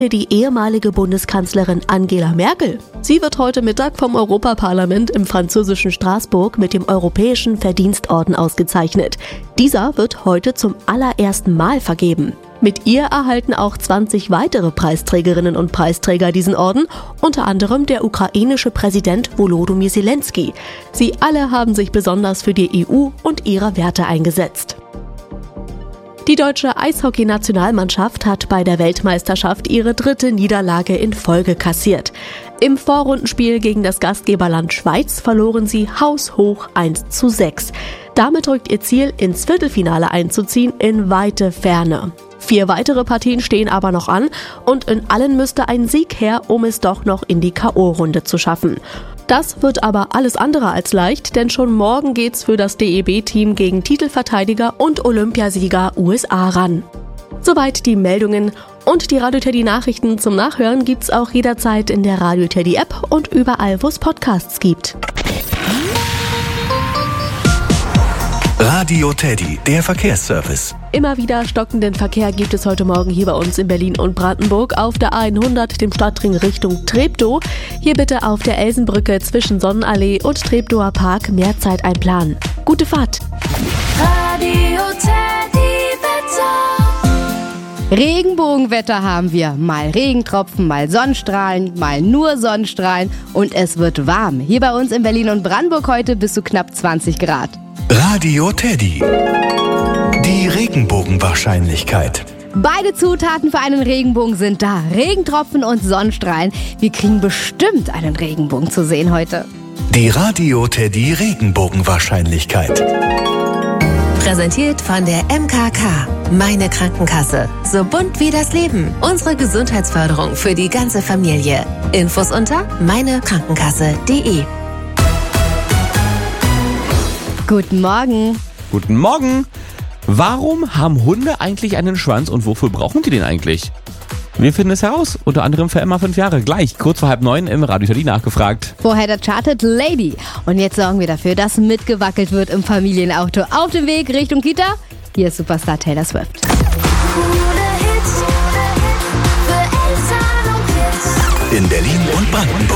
Die ehemalige Bundeskanzlerin Angela Merkel. Sie wird heute Mittag vom Europaparlament im französischen Straßburg mit dem Europäischen Verdienstorden ausgezeichnet. Dieser wird heute zum allerersten Mal vergeben. Mit ihr erhalten auch 20 weitere Preisträgerinnen und Preisträger diesen Orden, unter anderem der ukrainische Präsident Volodymyr Zelensky. Sie alle haben sich besonders für die EU und ihre Werte eingesetzt. Die deutsche Eishockey-Nationalmannschaft hat bei der Weltmeisterschaft ihre 3. Niederlage in Folge kassiert. Im Vorrundenspiel gegen das Gastgeberland Schweiz verloren sie haushoch 1:6. Damit rückt ihr Ziel, ins Viertelfinale einzuziehen, in weite Ferne. 4 weitere Partien stehen aber noch an und in allen müsste ein Sieg her, um es doch noch in die K.O.-Runde zu schaffen. Das wird aber alles andere als leicht, denn schon morgen geht's für das DEB-Team gegen Titelverteidiger und Olympiasieger USA ran. Soweit die Meldungen und die Radio Teddy Nachrichten zum Nachhören gibt's auch jederzeit in der Radio Teddy App und überall, wo es Podcasts gibt. Radio Teddy, der Verkehrsservice. Immer wieder stockenden Verkehr gibt es heute Morgen hier bei uns in Berlin und Brandenburg auf der A100, dem Stadtring Richtung Treptow. Hier bitte auf der Elsenbrücke zwischen Sonnenallee und Treptower Park mehr Zeit einplanen. Gute Fahrt! Radio Teddy Wetter. Regenbogenwetter haben wir. Mal Regentropfen, mal Sonnenstrahlen, mal nur Sonnenstrahlen und es wird warm. Hier bei uns in Berlin und Brandenburg heute bis zu knapp 20 Grad. Radio Teddy. Die Regenbogenwahrscheinlichkeit. Beide Zutaten für einen Regenbogen sind da. Regentropfen und Sonnenstrahlen. Wir kriegen bestimmt einen Regenbogen zu sehen heute. Die Radio Teddy Regenbogenwahrscheinlichkeit. Präsentiert von der MKK. Meine Krankenkasse. So bunt wie das Leben. Unsere Gesundheitsförderung für die ganze Familie. Infos unter meinekrankenkasse.de. Guten Morgen. Guten Morgen. Warum haben Hunde eigentlich einen Schwanz und wofür brauchen die den eigentlich? Wir finden es heraus, unter anderem für Emma 5 Jahre. Gleich, kurz vor 8:30 im Radio Teddy nachgefragt. Vorher der Charted Lady. Und jetzt sorgen wir dafür, dass mitgewackelt wird im Familienauto. Auf dem Weg Richtung Kita. Hier ist Superstar Taylor Swift. In Berlin und Brandenburg.